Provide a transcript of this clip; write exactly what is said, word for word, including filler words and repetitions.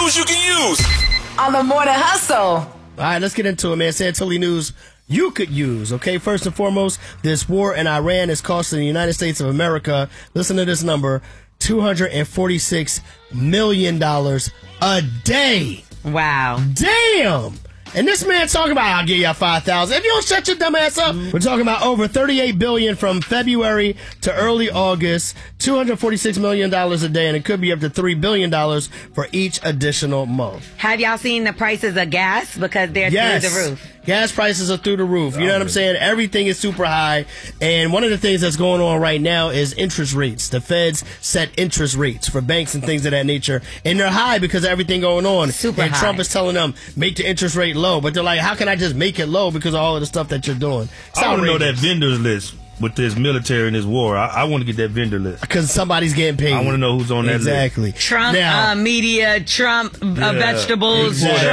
news you can use on the Morning Hustle. All right, let's get into it, man. Santilli news you could use, okay? First and foremost, this war in Iran is costing the United States of America, listen to this number, two hundred forty-six million dollars a day. Wow. Damn! And this man talking about, I'll give y'all five thousand dollars. If you don't shut your dumb ass up, we're talking about over thirty-eight billion dollars from February to early August, two hundred forty-six million dollars a day, and it could be up to three billion dollars for each additional month. Have y'all seen the prices of gas? Because they're yes. through the roof. Gas prices are through the roof. You know what I'm saying? Everything is super high. And one of the things that's going on right now is interest rates. The feds set interest rates for banks and things of that nature. And they're high because of everything going on. Super and high. Trump is telling them, make the interest rate low. But they're like, how can I just make it low because of all of the stuff that you're doing? It's I want to know outrageous. that vendors list with this military and this war. I, I want to get that vendor list. Because somebody's getting paid. I want to know who's on that exactly. list. Trump now, uh, media, Trump uh, Yeah, vegetables, exactly.